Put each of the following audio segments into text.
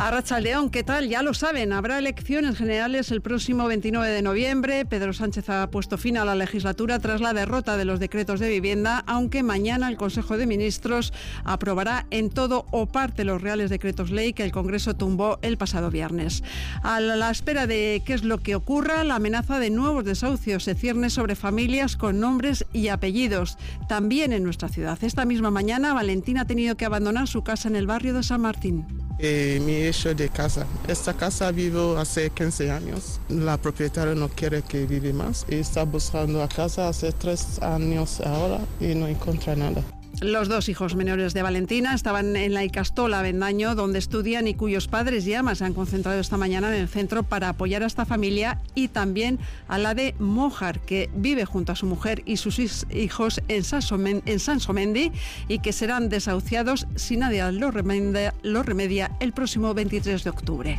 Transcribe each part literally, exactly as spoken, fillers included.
Arratsaldeón, ¿qué tal? Ya lo saben, habrá elecciones generales el próximo veintinueve de noviembre. Pedro Sánchez ha puesto fin a la legislatura tras la derrota de los decretos de vivienda, aunque mañana el Consejo de Ministros aprobará en todo o parte los reales decretos ley que el Congreso tumbó el pasado viernes. A la espera de qué es lo que ocurra, la amenaza de nuevos desahucios se cierne sobre familias con nombres y apellidos, también en nuestra ciudad. Esta misma mañana, Valentina ha tenido que abandonar su casa en el barrio de San Martín. Eh, mi hecho de casa. Esta casa vivo hace quince años. La propietaria no quiere que vive más y está buscando a casa hace tres años ahora y no encuentra nada. Los dos hijos menores de Valentina estaban en la Icastola Avendaño, donde estudian y cuyos padres y amas se han concentrado esta mañana en el centro para apoyar a esta familia y también a la de Mójar, que vive junto a su mujer y sus hijos en Sansomendi y que serán desahuciados si nadie lo remedia, lo remedia el próximo veintitrés de octubre.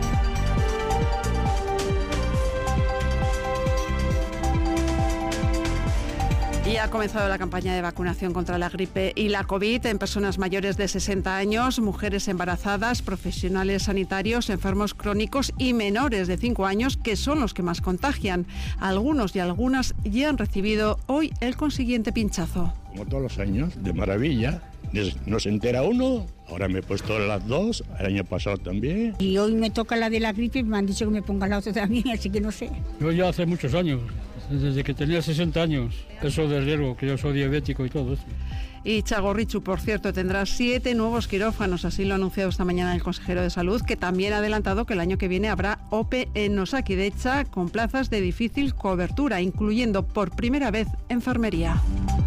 Y ha comenzado la campaña de vacunación contra la gripe y la COVID en personas mayores de sesenta años, mujeres embarazadas, profesionales sanitarios, enfermos crónicos y menores de cinco años, que son los que más contagian. Algunos y algunas ya han recibido hoy el consiguiente pinchazo. Como todos los años, de maravilla. No se entera uno, ahora me he puesto las dos, el año pasado también. Y hoy me toca la de la gripe y me han dicho que me ponga la otra también, así que no sé. Yo ya hace muchos años, desde que tenía sesenta años, eso de riesgo, que yo soy diabético y todo eso. Y Txagorritxu, por cierto, tendrá siete nuevos quirófanos, así lo ha anunciado esta mañana el consejero de Salud, que también ha adelantado que el año que viene habrá O P E en Osakidetza con plazas de difícil cobertura, incluyendo por primera vez enfermería.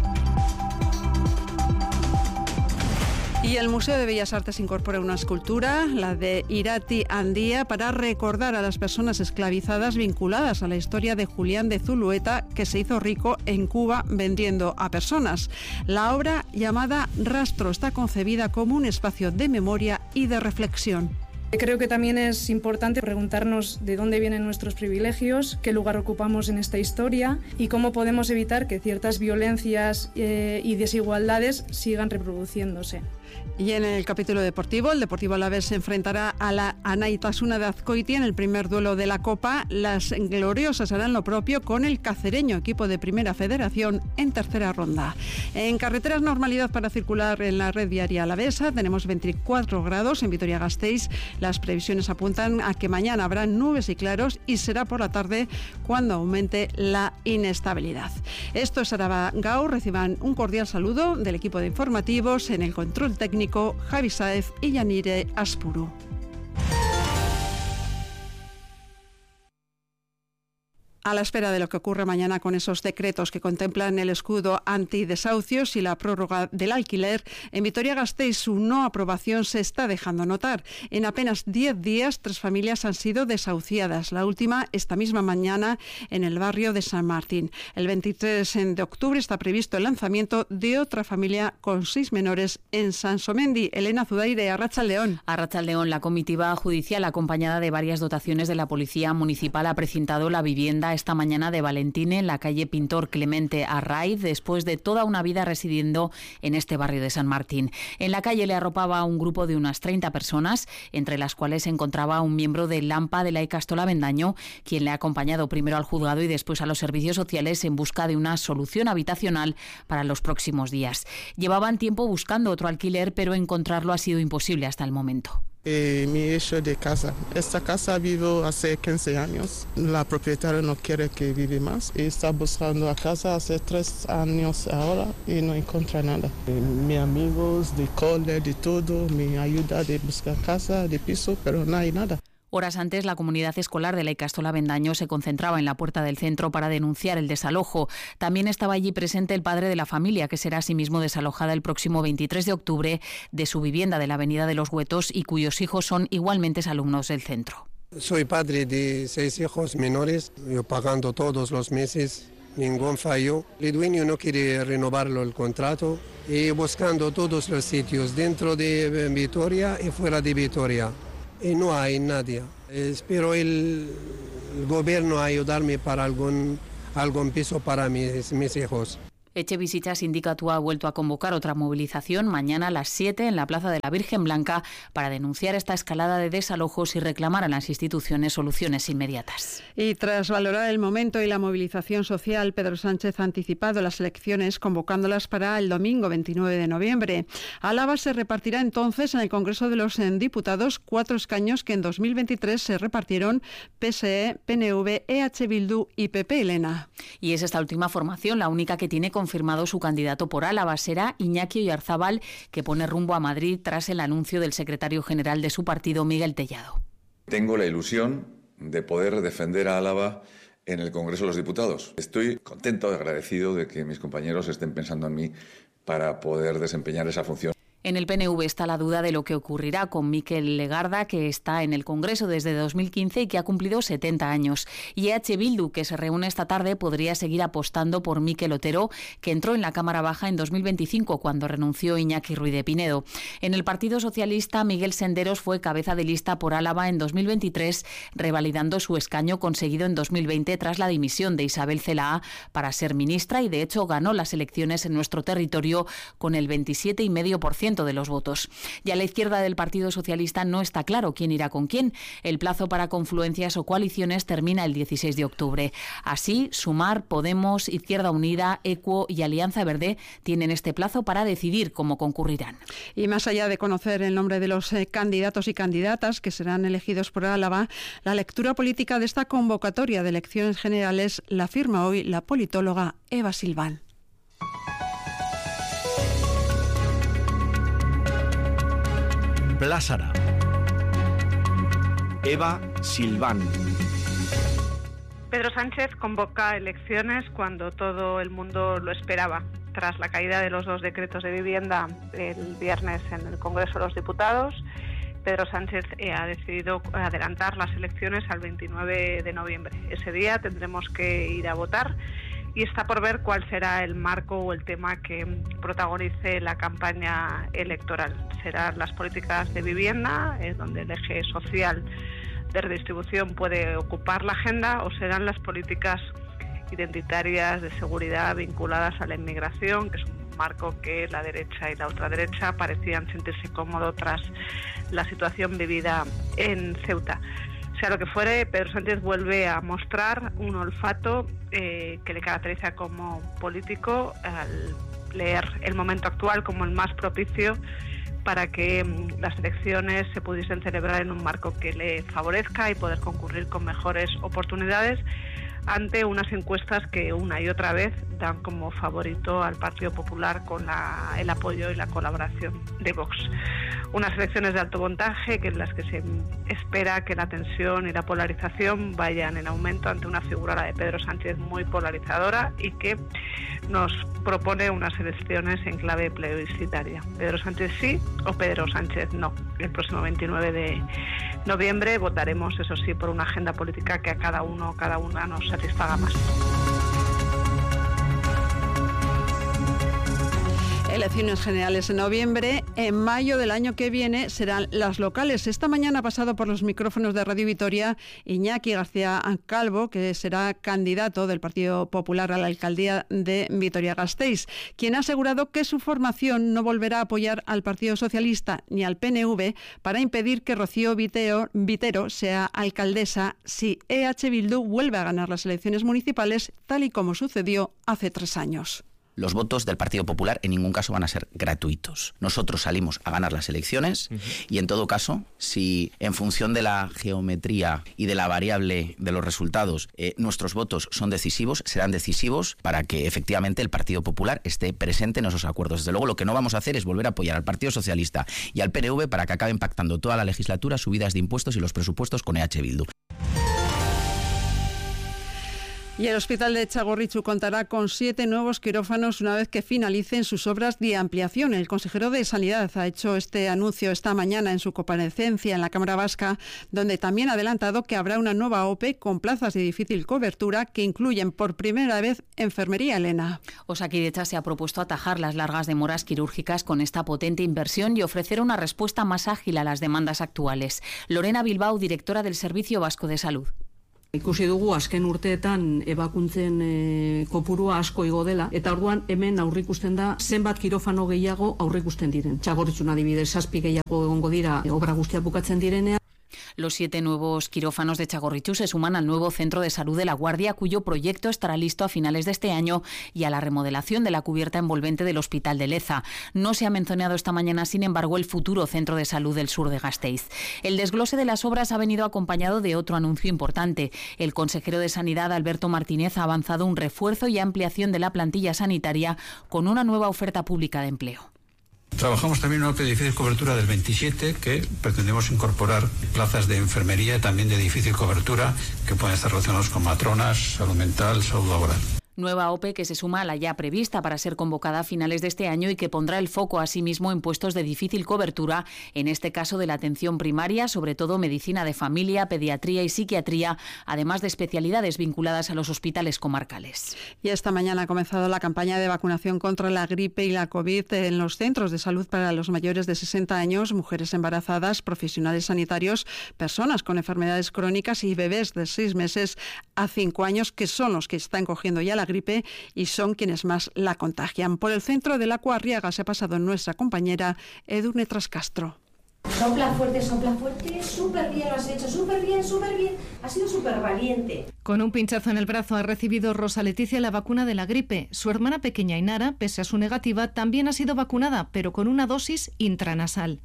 Y el Museo de Bellas Artes incorpora una escultura, la de Irati Andía, para recordar a las personas esclavizadas vinculadas a la historia de Julián de Zulueta, que se hizo rico en Cuba vendiendo a personas. La obra, llamada Rastro, está concebida como un espacio de memoria y de reflexión. Creo que también es importante preguntarnos de dónde vienen nuestros privilegios, qué lugar ocupamos en esta historia y cómo podemos evitar que ciertas violencias eh, y desigualdades sigan reproduciéndose. Y en el capítulo deportivo, el Deportivo Alavés se enfrentará a la Anaitasuna de Azkoitia en el primer duelo de la Copa. Las gloriosas harán lo propio con el Cacereño, equipo de Primera Federación, en tercera ronda. En carreteras, normalidad para circular en la red viaria alavesa. Tenemos veinticuatro grados en Vitoria-Gasteiz. Las previsiones apuntan a que mañana habrá nubes y claros y será por la tarde cuando aumente la inestabilidad. Esto es Araba Gaur. Reciban un cordial saludo del equipo de informativos en el control técnico Javi Sáez y Yanire Aspuru. A la espera de lo que ocurre mañana con esos decretos que contemplan el escudo antidesahucios y la prórroga del alquiler, en Vitoria-Gasteiz su no aprobación se está dejando notar. En apenas diez días, tres familias han sido desahuciadas. La última esta misma mañana en el barrio de San Martín. El veintitrés de octubre está previsto el lanzamiento de otra familia con seis menores en Sansomendi. Elena Zudaire, Arratsaldeón. Arratsaldeón, la comitiva judicial acompañada de varias dotaciones de la Policía Municipal ha precintado la vivienda esta mañana de Valentine en la calle Pintor Clemente Arraiz, después de toda una vida residiendo en este barrio de San Martín. En la calle le arropaba un grupo de unas treinta personas, entre las cuales se encontraba un miembro del AMPA de la Icastola Avendaño, quien le ha acompañado primero al juzgado y después a los servicios sociales en busca de una solución habitacional para los próximos días. Llevaban tiempo buscando otro alquiler, pero encontrarlo ha sido imposible hasta el momento. Eh, mi hecho de casa. Esta casa vivo hace quince años. La propietaria no quiere que vive más y está buscando a casa hace tres años ahora y no encuentra nada. Eh, mis amigos de cole, de todo, me ayuda de buscar casa, de piso, pero no hay nada. Horas antes, la comunidad escolar de la Icastola Avendaño se concentraba en la puerta del centro para denunciar el desalojo. También estaba allí presente el padre de la familia, que será asimismo desalojada el próximo veintitrés de octubre de su vivienda de la Avenida de los Huetos y cuyos hijos son igualmente alumnos del centro. Soy padre de seis hijos menores, yo pagando todos los meses, ningún fallo. El dueño no quiere renovarlo el contrato y buscando todos los sitios dentro de Vitoria y fuera de Vitoria. Y no hay nadie. Espero el, el gobierno ayudarme para algún, algún piso para mis, mis hijos. Etxebizitza Sindikatua ha vuelto a convocar otra movilización mañana a las siete en la Plaza de la Virgen Blanca para denunciar esta escalada de desalojos y reclamar a las instituciones soluciones inmediatas. Y tras valorar el momento y la movilización social, Pedro Sánchez ha anticipado las elecciones convocándolas para el domingo veintinueve de noviembre. Álava se repartirá entonces en el Congreso de los Diputados cuatro escaños que en dos mil veintitrés se repartieron P S E, P N V, E H Bildu y P P, Elena. Y es esta última formación la única que tiene confirmado su candidato por Álava. Será Iñaki Oyarzábal, que pone rumbo a Madrid tras el anuncio del secretario general de su partido, Miguel Tellado. Tengo la ilusión de poder defender a Álava en el Congreso de los Diputados. Estoy contento y agradecido de que mis compañeros estén pensando en mí para poder desempeñar esa función. En el P N V está la duda de lo que ocurrirá con Mikel Legarda, que está en el Congreso desde dos mil quince y que ha cumplido setenta años. Y E H Bildu, que se reúne esta tarde, podría seguir apostando por Mikel Otero, que entró en la Cámara Baja en dos mil veinticinco, cuando renunció Iñaki Ruiz de Pinedo. En el Partido Socialista, Miguel Senderos fue cabeza de lista por Álava en dos mil veintitrés, revalidando su escaño conseguido en dos mil veinte tras la dimisión de Isabel Celaá para ser ministra, y de hecho ganó las elecciones en nuestro territorio con el veintisiete coma cinco por ciento de los votos. Y a la izquierda del Partido Socialista no está claro quién irá con quién. El plazo para confluencias o coaliciones termina el dieciséis de octubre. Así, Sumar, Podemos, Izquierda Unida, Equo y Alianza Verde tienen este plazo para decidir cómo concurrirán. Y más allá de conocer el nombre de los eh, candidatos y candidatas que serán elegidos por Álava, la lectura política de esta convocatoria de elecciones generales la firma hoy la politóloga Eva Silván. Plásara. Eva Silván. Pedro Sánchez convoca elecciones cuando todo el mundo lo esperaba. Tras la caída de los dos decretos de vivienda el viernes en el Congreso de los Diputados, Pedro Sánchez ha decidido adelantar las elecciones al veintinueve de noviembre. Ese día tendremos que ir a votar y está por ver cuál será el marco o el tema que protagonice la campaña electoral. Serán las políticas de vivienda, eh, donde el eje social de redistribución puede ocupar la agenda, o serán las políticas identitarias de seguridad vinculadas a la inmigración, que es un marco que la derecha y la ultraderecha parecían sentirse cómodos tras la situación vivida en Ceuta. Sea lo que fuere, Pedro Sánchez vuelve a mostrar un olfato eh, que le caracteriza como político al leer el momento actual como el más propicio para que mm, las elecciones se pudiesen celebrar en un marco que le favorezca y poder concurrir con mejores oportunidades ante unas encuestas que una y otra vez dan como favorito al Partido Popular con la, el apoyo y la colaboración de Vox. Unas elecciones de alto voltaje que en las que se espera que la tensión y la polarización vayan en aumento ante una figura, la de Pedro Sánchez, muy polarizadora y que nos propone unas elecciones en clave plebiscitaria. Pedro Sánchez sí o Pedro Sánchez no. El próximo veintinueve de noviembre votaremos, eso sí, por una agenda política que a cada uno o cada una nos satisfaga más. Elecciones generales en noviembre. En mayo del año que viene serán las locales. Esta mañana ha pasado por los micrófonos de Radio Vitoria Iñaki García Calvo, que será candidato del Partido Popular a la alcaldía de Vitoria-Gasteiz, quien ha asegurado que su formación no volverá a apoyar al Partido Socialista ni al P N V para impedir que Rocío Vitero, Vitero sea alcaldesa si E H Bildu vuelve a ganar las elecciones municipales, tal y como sucedió hace tres años. Los votos del Partido Popular en ningún caso van a ser gratuitos. Nosotros salimos a ganar las elecciones uh-huh. y en todo caso, si en función de la geometría y de la variable de los resultados eh, nuestros votos son decisivos, serán decisivos para que efectivamente el Partido Popular esté presente en esos acuerdos. Desde luego lo que no vamos a hacer es volver a apoyar al Partido Socialista y al P N V para que acaben pactando toda la legislatura subidas de impuestos y los presupuestos con E H Bildu. Y el Hospital de Txagorritxu contará con siete nuevos quirófanos una vez que finalicen sus obras de ampliación. El consejero de Sanidad ha hecho este anuncio esta mañana en su comparecencia en la Cámara Vasca, donde también ha adelantado que habrá una nueva O P E con plazas de difícil cobertura que incluyen por primera vez enfermería, Elena. Osakidetza se ha propuesto atajar las largas demoras quirúrgicas con esta potente inversión y ofrecer una respuesta más ágil a las demandas actuales. Lorena Bilbao, directora del Servicio Vasco de Salud. Ikusi dugu azken urteetan ebakuntzen e, kopurua asko igo dela, eta orduan hemen aurrikusten da zenbat kirofano gehiago aurrikusten diren. Txagorritxun adibidez, zazpi gehiago egongo dira obra guztiak bukatzen direnean. Los siete nuevos quirófanos de Txagorritxu se suman al nuevo centro de salud de La Guardia, cuyo proyecto estará listo a finales de este año, y a la remodelación de la cubierta envolvente del Hospital de Leza. No se ha mencionado esta mañana, sin embargo, el futuro centro de salud del sur de Gasteiz. El desglose de las obras ha venido acompañado de otro anuncio importante. El consejero de Sanidad, Alberto Martínez, ha avanzado un refuerzo y ampliación de la plantilla sanitaria con una nueva oferta pública de empleo. Trabajamos también en una de difícil cobertura del veintisiete, que pretendemos incorporar plazas de enfermería también de difícil cobertura, que pueden estar relacionados con matronas, salud mental, salud laboral. Nueva O P E que se suma a la ya prevista para ser convocada a finales de este año y que pondrá el foco asimismo en puestos de difícil cobertura, en este caso de la atención primaria, sobre todo medicina de familia, pediatría y psiquiatría, además de especialidades vinculadas a los hospitales comarcales. Y esta mañana ha comenzado la campaña de vacunación contra la gripe y la COVID en los centros de salud para los mayores de sesenta años, mujeres embarazadas, profesionales sanitarios, personas con enfermedades crónicas y bebés de seis meses a cinco años, que son los que están cogiendo ya la gripe y son quienes más la contagian. Por el centro de la Cuarriaga se ha pasado nuestra compañera Edurne Trascastro. Sopla fuerte, sopla fuerte, súper bien lo has hecho, súper bien, súper bien, has sido súper valiente. Con un pinchazo en el brazo ha recibido Rosa Leticia la vacuna de la gripe. Su hermana pequeña Inara, pese a su negativa, también ha sido vacunada, pero con una dosis intranasal.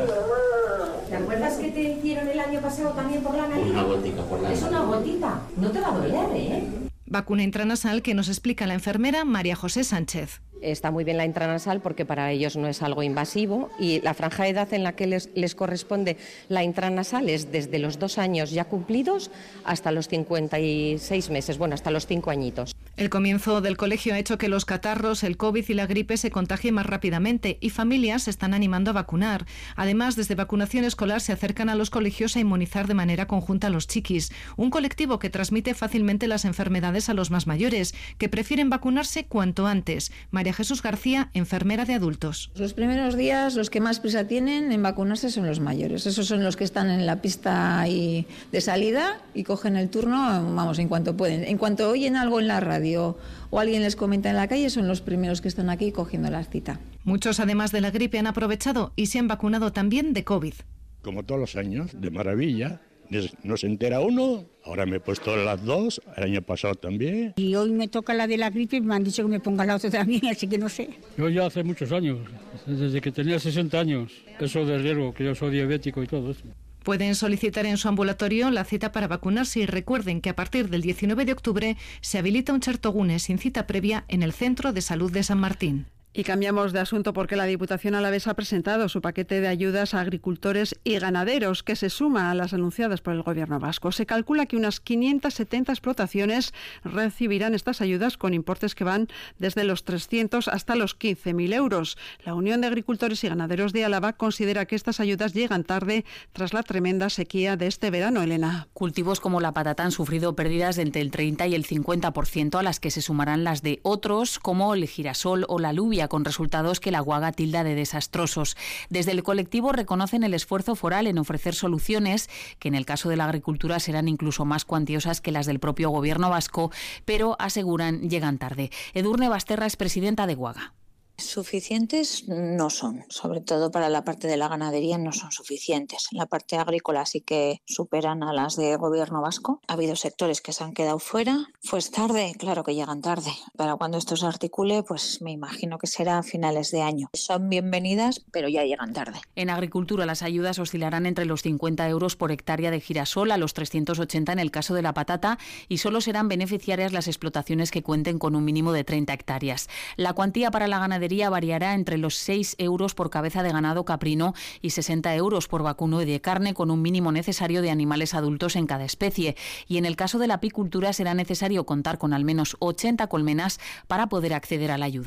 ¿Te acuerdas que te hicieron el año pasado también por la nariz? Una gotica por la nariz. Es una gotita, no te va a doler, ¿eh? Vacuna intranasal que nos explica la enfermera María José Sánchez. Está muy bien la intranasal porque para ellos no es algo invasivo, y la franja de edad en la que les, les corresponde la intranasal es desde los dos años ya cumplidos hasta los cincuenta y seis meses, bueno, hasta los cinco añitos. El comienzo del colegio ha hecho que los catarros, el COVID y la gripe se contagien más rápidamente, y familias se están animando a vacunar. Además, desde vacunación escolar se acercan a los colegios a inmunizar de manera conjunta a los chiquis, un colectivo que transmite fácilmente las enfermedades a los más mayores, que prefieren vacunarse cuanto antes. María Jesús García, enfermera de adultos. Los primeros días los que más prisa tienen en vacunarse son los mayores. Esos son los que están en la pista y de salida y cogen el turno, vamos, en cuanto pueden. En cuanto oyen algo en la radio o alguien les comenta en la calle, son los primeros que están aquí cogiendo la cita. Muchos, además de la gripe, han aprovechado y se han vacunado también de COVID. Como todos los años, de maravilla. No se entera uno, ahora me he puesto las dos, el año pasado también. Y hoy me toca la de la gripe y me han dicho que me ponga la otra también, así que no sé. Yo ya hace muchos años, desde que tenía sesenta años, eso de riesgo, que yo soy diabético y todo eso. Pueden solicitar en su ambulatorio la cita para vacunarse, y recuerden que a partir del diecinueve de octubre se habilita un Chertogune sin cita previa en el Centro de Salud de San Martín. Y cambiamos de asunto porque la Diputación Alavesa ha presentado su paquete de ayudas a agricultores y ganaderos, que se suma a las anunciadas por el Gobierno vasco. Se calcula que unas quinientas setenta explotaciones recibirán estas ayudas, con importes que van desde los trescientos hasta los quince mil euros. La Unión de Agricultores y Ganaderos de Álava considera que estas ayudas llegan tarde tras la tremenda sequía de este verano, Elena. Cultivos como la patata han sufrido pérdidas de entre el treinta y el cincuenta por ciento, a las que se sumarán las de otros, como el girasol o la alubia, con resultados que la Guaga tilda de desastrosos. Desde el colectivo reconocen el esfuerzo foral en ofrecer soluciones, que en el caso de la agricultura serán incluso más cuantiosas que las del propio Gobierno vasco, pero aseguran llegan tarde. Edurne Basterra es presidenta de Guaga. Suficientes no son, sobre todo para la parte de la ganadería no son suficientes. En la parte agrícola sí que superan a las de Gobierno vasco. Ha habido sectores que se han quedado fuera. Pues tarde, claro que llegan tarde. Para cuando esto se articule, pues me imagino que será a finales de año. Son bienvenidas, pero ya llegan tarde. En agricultura las ayudas oscilarán entre los cincuenta euros por hectárea de girasol a los trescientos ochenta en el caso de la patata, y solo serán beneficiarias las explotaciones que cuenten con un mínimo de treinta hectáreas. La cuantía para la ganadería variará entre los seis euros por cabeza de ganado caprino y sesenta euros por vacuno de carne, con un mínimo necesario de animales adultos en cada especie. Y en el caso de la apicultura será necesario contar con al menos ochenta colmenas para poder acceder a la ayuda.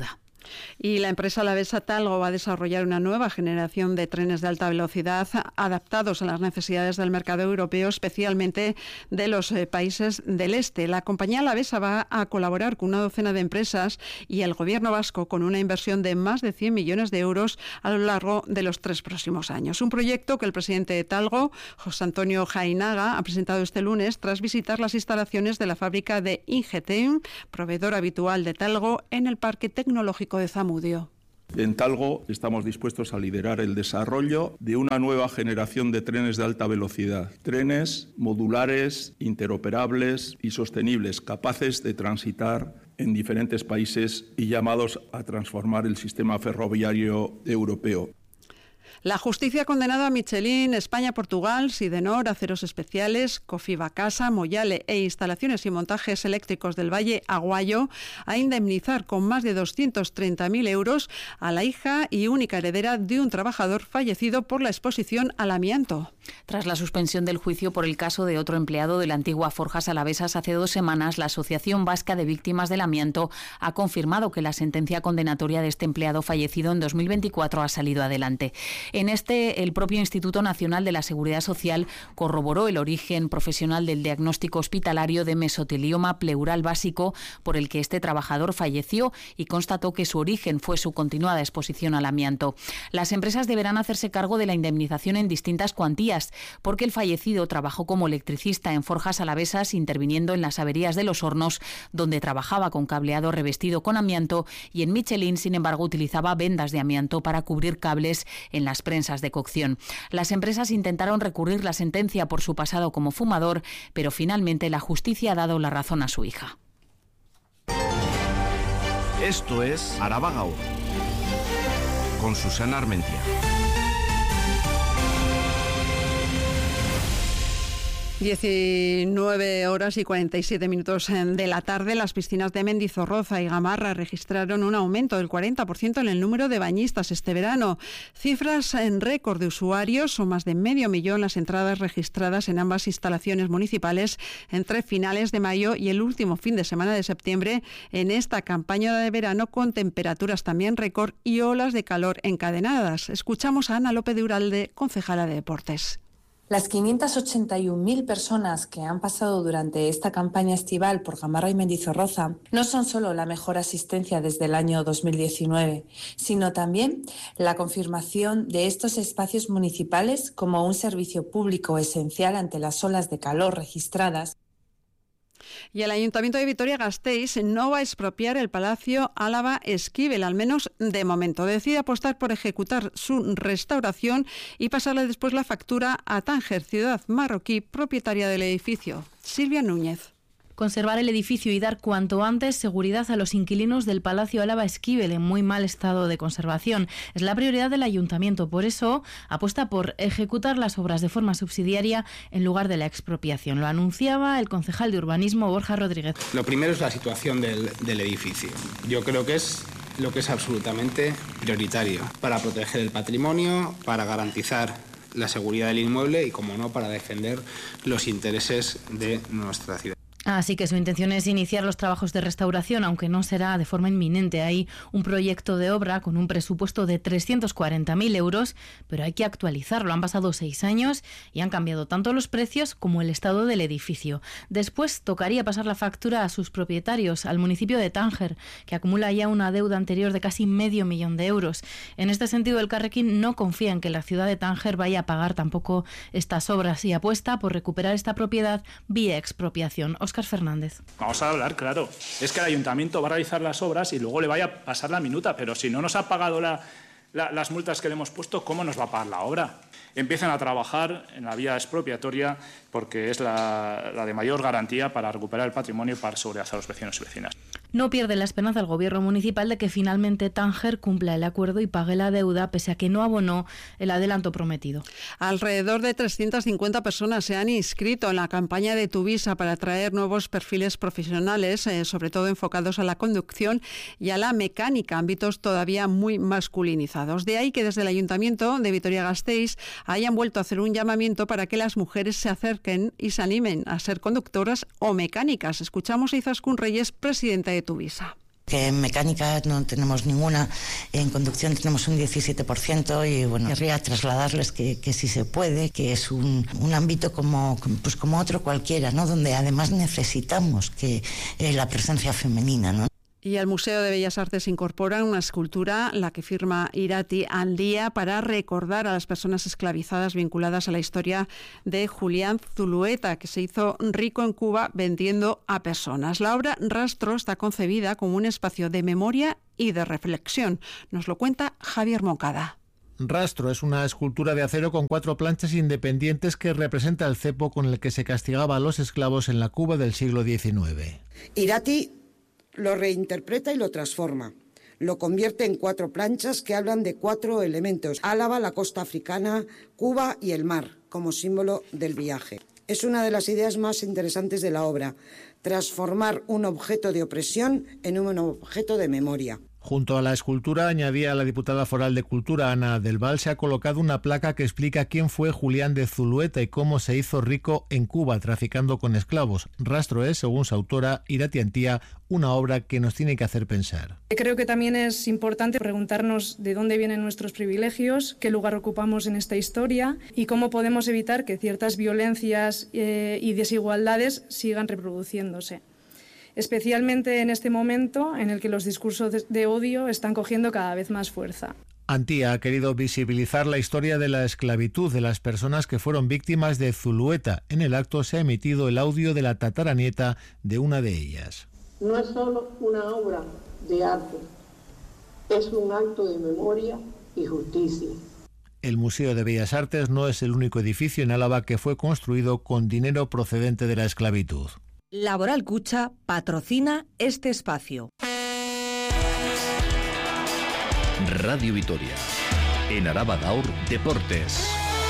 Y la empresa alavesa Talgo va a desarrollar una nueva generación de trenes de alta velocidad adaptados a las necesidades del mercado europeo, especialmente de los eh, países del este. La compañía alavesa va a colaborar con una docena de empresas y el gobierno vasco con una inversión de más de cien millones de euros a lo largo de los tres próximos años. Un proyecto que el presidente de Talgo, José Antonio Jainaga, ha presentado este lunes tras visitar las instalaciones de la fábrica de Ingeteam, proveedor habitual de Talgo, en el Parque Tecnológico de Zamudio. En Talgo estamos dispuestos a liderar el desarrollo de una nueva generación de trenes de alta velocidad. Trenes modulares, interoperables y sostenibles, capaces de transitar en diferentes países y llamados a transformar el sistema ferroviario europeo. La justicia ha condenado a Michelin, España, Portugal, Sidenor, Aceros Especiales, Cofiba Casa, Moyale e Instalaciones y Montajes Eléctricos del Valle Aguayo a indemnizar con más de doscientos treinta mil euros a la hija y única heredera de un trabajador fallecido por la exposición al amianto. Tras la suspensión del juicio por el caso de otro empleado de la antigua Forjas Alavesas hace dos semanas, la Asociación Vasca de Víctimas del Amianto ha confirmado que la sentencia condenatoria de este empleado fallecido en dos mil veinticuatro ha salido adelante. En este, el propio Instituto Nacional de la Seguridad Social corroboró el origen profesional del diagnóstico hospitalario de mesotelioma pleural básico por el que este trabajador falleció y constató que su origen fue su continuada exposición al amianto. Las empresas deberán hacerse cargo de la indemnización en distintas cuantías, porque el fallecido trabajó como electricista en Forjas Alavesas, interviniendo en las averías de los hornos, donde trabajaba con cableado revestido con amianto, y en Michelin, sin embargo, utilizaba vendas de amianto para cubrir cables en las prensas de cocción. Las empresas intentaron recurrir la sentencia por su pasado como fumador, pero finalmente la justicia ha dado la razón a su hija. Esto es Araba Gaur, con Susana Armentia. diecinueve horas y cuarenta y siete minutos de la tarde, las piscinas de Mendizorroza y Gamarra registraron un aumento del cuarenta por ciento en el número de bañistas este verano. Cifras en récord de usuarios, son más de medio millón las entradas registradas en ambas instalaciones municipales entre finales de mayo y el último fin de semana de septiembre en esta campaña de verano, con temperaturas también récord y olas de calor encadenadas. Escuchamos a Ana López de Uralde, concejala de Deportes. Las quinientas ochenta y un mil personas que han pasado durante esta campaña estival por Gamarra y Mendizorroza no son solo la mejor asistencia desde el año dos mil diecinueve, sino también la confirmación de estos espacios municipales como un servicio público esencial ante las olas de calor registradas. Y el Ayuntamiento de Vitoria-Gasteiz no va a expropiar el Palacio Álava Esquivel, al menos de momento. Decide apostar por ejecutar su restauración y pasarle después la factura a Tánger, ciudad marroquí propietaria del edificio. Silvia Núñez. Conservar el edificio y dar cuanto antes seguridad a los inquilinos del Palacio Álava Esquivel en muy mal estado de conservación es la prioridad del Ayuntamiento. Por eso apuesta por ejecutar las obras de forma subsidiaria en lugar de la expropiación. Lo anunciaba el concejal de Urbanismo, Borja Rodríguez. Lo primero es la situación del, del edificio. Yo creo que es lo que es absolutamente prioritario para proteger el patrimonio, para garantizar la seguridad del inmueble y, como no, para defender los intereses de nuestra ciudad. Así que su intención es iniciar los trabajos de restauración, aunque no será de forma inminente. Hay un proyecto de obra con un presupuesto de trescientos cuarenta mil euros, pero hay que actualizarlo. Han pasado seis años y han cambiado tanto los precios como el estado del edificio. Después tocaría pasar la factura a sus propietarios, al municipio de Tánger, que acumula ya una deuda anterior de casi medio millón de euros. En este sentido, el Carrequín no confía en que la ciudad de Tánger vaya a pagar tampoco estas obras y apuesta por recuperar esta propiedad vía expropiación. Óscar Fernández. Vamos a hablar, claro. Es que el ayuntamiento va a realizar las obras y luego le vaya a pasar la minuta, pero si no nos ha pagado la, la, las multas que le hemos puesto, ¿cómo nos va a pagar la obra? Empiezan a trabajar en la vía expropiatoria porque es la, la de mayor garantía para recuperar el patrimonio y para seguridad a los vecinos y vecinas. No pierde la esperanza el gobierno municipal de que finalmente Tánger cumpla el acuerdo y pague la deuda, pese a que no abonó el adelanto prometido. Alrededor de trescientas cincuenta personas se han inscrito en la campaña de Tuvisa para atraer nuevos perfiles profesionales, eh, sobre todo enfocados a la conducción y a la mecánica, ámbitos todavía muy masculinizados. De ahí que desde el Ayuntamiento de Vitoria-Gasteiz hayan vuelto a hacer un llamamiento para que las mujeres se acerquen y se animen a ser conductoras o mecánicas. Escuchamos a Izaskun Reyes, presidenta de Tuvisa. Que en mecánica no tenemos ninguna, en conducción tenemos un diecisiete por ciento y bueno, querría trasladarles que, que sí se puede, que es un, un ámbito como, pues como otro cualquiera, ¿no? Donde además necesitamos que eh, la presencia femenina, ¿no? Y al Museo de Bellas Artes incorpora una escultura, la que firma Irati Andía, para recordar a las personas esclavizadas vinculadas a la historia de Julián Zulueta, que se hizo rico en Cuba vendiendo a personas. La obra Rastro está concebida como un espacio de memoria y de reflexión. Nos lo cuenta Javier Moncada. Rastro es una escultura de acero con cuatro planchas independientes que representa el cepo con el que se castigaba a los esclavos en la Cuba del siglo diecinueve. Irati lo reinterpreta y lo transforma. Lo convierte en cuatro planchas que hablan de cuatro elementos: Álava, la costa africana, Cuba y el mar, como símbolo del viaje. Es una de las ideas más interesantes de la obra, transformar un objeto de opresión en un objeto de memoria. Junto a la escultura, añadía la diputada foral de Cultura, Ana del Val, se ha colocado una placa que explica quién fue Julián de Zulueta y cómo se hizo rico en Cuba traficando con esclavos. Rastro es, según su autora, Irati Andía, una obra que nos tiene que hacer pensar. Creo que también es importante preguntarnos de dónde vienen nuestros privilegios, qué lugar ocupamos en esta historia y cómo podemos evitar que ciertas violencias eh, y desigualdades sigan reproduciéndose. Especialmente en este momento en el que los discursos de odio están cogiendo cada vez más fuerza. Andía ha querido visibilizar la historia de la esclavitud de las personas que fueron víctimas de Zulueta. En el acto se ha emitido el audio de la tataranieta de una de ellas. No es solo una obra de arte, es un acto de memoria y justicia. El Museo de Bellas Artes no es el único edificio en Álava que fue construido con dinero procedente de la esclavitud. Laboral Cucha patrocina este espacio. Radio Vitoria. En Araba Gaur, Deportes.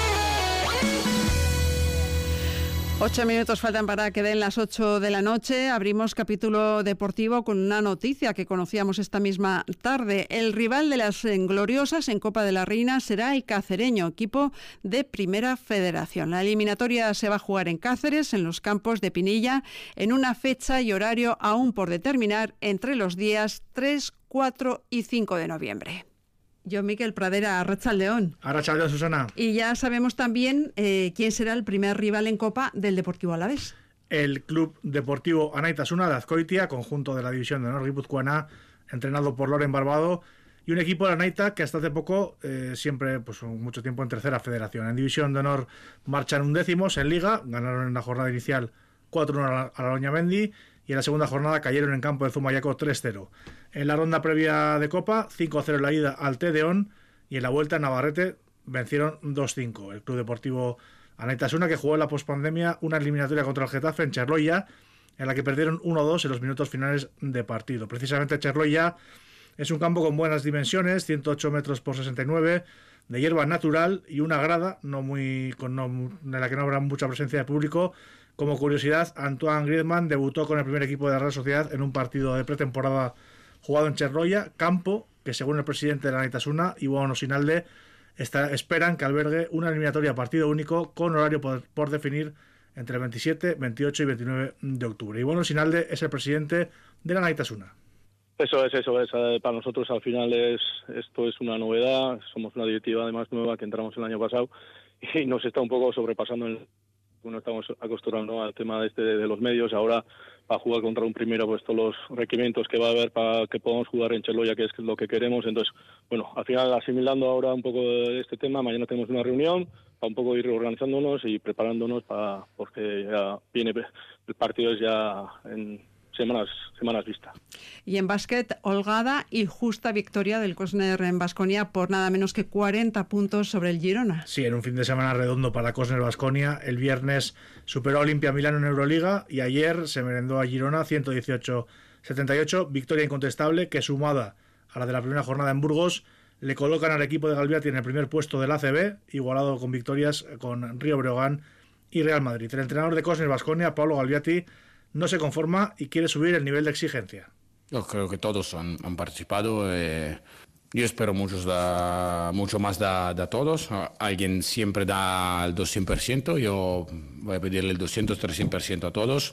Ocho minutos faltan para que den las ocho de la noche. Abrimos capítulo deportivo con una noticia que conocíamos esta misma tarde. El rival de las gloriosas en Copa de la Reina será el Cacereño, equipo de Primera Federación. La eliminatoria se va a jugar en Cáceres, en los campos de Pinilla, en una fecha y horario aún por determinar entre los días tres, cuatro y cinco de noviembre. Yo, Miquel Pradera, Arratsaldeón. Arratsaldeón, Susana. Y ya sabemos también eh, quién será el primer rival en Copa del Deportivo Alavés. El Club Deportivo Anaitasuna de Azkoitia, conjunto de la División de Honor Guipuzcoana, entrenado por Loren Barbado, y un equipo de Anaita que hasta hace poco, eh, siempre, pues mucho tiempo en Tercera Federación. En División de Honor marchan undécimos en Liga, ganaron en la jornada inicial cuatro uno a la Loñamendi, y en la segunda jornada cayeron en campo de Zumayaco tres cero. En la ronda previa de Copa, cinco cero en la ida al Tedeón, y en la vuelta en Navarrete vencieron dos cinco. El Club Deportivo Anaitasuna, que jugó en la pospandemia una eliminatoria contra el Getafe en Cherloya, en la que perdieron uno dos en los minutos finales de partido. Precisamente Cherloya es un campo con buenas dimensiones, ciento ocho metros por sesenta y nueve, de hierba natural y una grada no muy con no, en la que no habrá mucha presencia de público. Como curiosidad, Antoine Griezmann debutó con el primer equipo de la Real Sociedad en un partido de pretemporada jugado en Cherloya, campo que, según el presidente de la Anaitasuna, Iván Osinalde, está, esperan que albergue una eliminatoria a partido único con horario por, por definir entre el veintisiete, veintiocho y veintinueve de octubre. Iván Osinalde es el presidente de la Anaitasuna. Eso es, eso es. Para nosotros al final es esto es una novedad. Somos una directiva además nueva que entramos el año pasado y nos está un poco sobrepasando el... Bueno, estamos acostumbrados, ¿no?, al tema este de, de los medios. Ahora, para jugar contra un primero, pues todos los requerimientos que va a haber para que podamos jugar en Cherloya, que es lo que queremos. Entonces, bueno, al final, asimilando ahora un poco de este tema, mañana tenemos una reunión para un poco ir organizándonos y preparándonos para, porque ya viene el partido es ya en semanas semanas vista. Y en básquet, holgada y justa victoria del Cosner en Baskonia por nada menos que cuarenta puntos sobre el Girona. Sí, en un fin de semana redondo para Cosner Baskonia. El viernes superó a Olimpia Milano en Euroliga y ayer se merendó a Girona ciento dieciocho a setenta y ocho. Victoria incontestable que, sumada a la de la primera jornada en Burgos, le colocan al equipo de Galviati en el primer puesto del A C B, igualado con victorias con Río Breogán y Real Madrid. El entrenador de Cosner Baskonia, Pablo Galviati, no se conforma y quiere subir el nivel de exigencia. Yo creo que todos han, han participado. Eh, yo espero muchos da, mucho más de, de todos. Alguien siempre da el doscientos por ciento. Yo voy a pedirle el doscientos, trescientos por ciento a todos.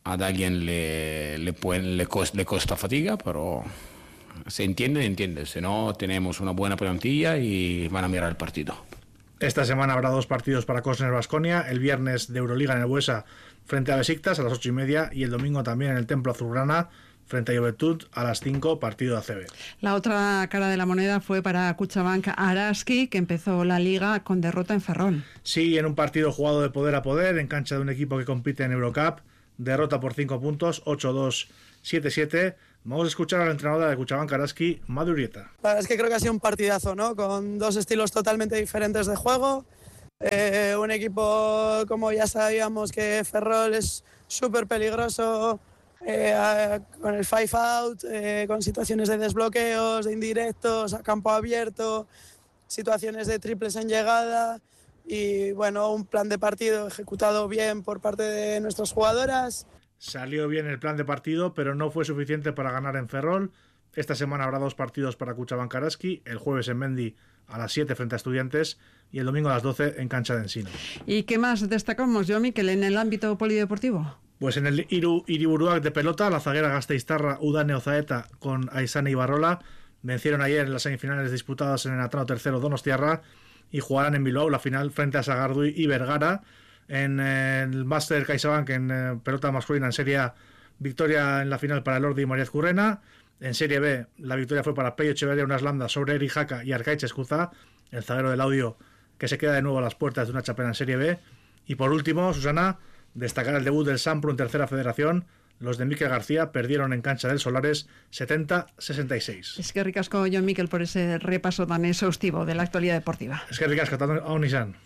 a alguien le, le, puede, le, costa, le costa fatiga, pero se entiende, entiende. Si no, tenemos una buena plantilla y van a mirar el partido. Esta semana habrá dos partidos para Cosner Baskonia, el viernes de Euroliga en el Buesa frente a Besiktas a las ocho y media y el domingo también en el Templo Azulgrana frente a Juventud a las cinco, partido de A C B. La otra cara de la moneda fue para Kutxabank Araski, que empezó la liga con derrota en Ferrol. Sí, en un partido jugado de poder a poder, en cancha de un equipo que compite en Eurocup, derrota por cinco puntos, ocho dos, siete siete. Vamos a escuchar a la entrenadora de Kutxabank Araski, Madu Urieta. La verdad es que creo que ha sido un partidazo, ¿no? Con dos estilos totalmente diferentes de juego. Eh, un equipo, como ya sabíamos, que Ferrol es súper peligroso, eh, con el five out, eh, con situaciones de desbloqueos, de indirectos, a campo abierto, situaciones de triples en llegada y, bueno, un plan de partido ejecutado bien por parte de nuestras jugadoras. Salió bien el plan de partido, pero no fue suficiente para ganar en Ferrol. Esta semana habrá dos partidos para Kutxabank Araski, el jueves en Mendi a las siete frente a Estudiantes y el domingo a las doce en cancha de Ensino. ¿Y qué más destacamos, yo, Miquel, en el ámbito polideportivo? Pues en el Iru, Iriburuac de pelota, la zaguera gasteiztarra Udane Ozaeta con Aizane Ibarrola vencieron ayer en las semifinales disputadas en el Atrano Tercero Donostiarra y jugarán en Bilbao la final frente a Sagardui y Vergara. En el Máster CaixaBank en eh, pelota masculina en Serie A, victoria en la final para Elordi y María Ezcurrena. En Serie B, la victoria fue para Pello Echeverría Unas Landa sobre Eri Jaca y Arcaich Escuza, el zaguero del Audio, que se queda de nuevo a las puertas de una chapela en Serie B. Y por último, Susana, destacar el debut del Sampro en Tercera Federación. Los de Miquel García perdieron en cancha del Solares setenta a sesenta y seis. Es que ricasco, John Miquel, por ese repaso tan exhaustivo de la actualidad deportiva. Es que ricasco, a Onisan.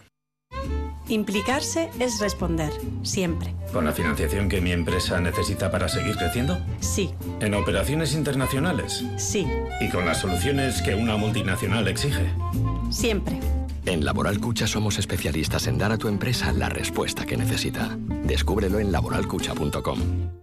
Implicarse es responder, siempre. ¿Con la financiación que mi empresa necesita para seguir creciendo? Sí. ¿En operaciones internacionales? Sí. ¿Y con las soluciones que una multinacional exige? Siempre. En Laboral Cucha somos especialistas en dar a tu empresa la respuesta que necesita. Descúbrelo en laboral cucha punto com.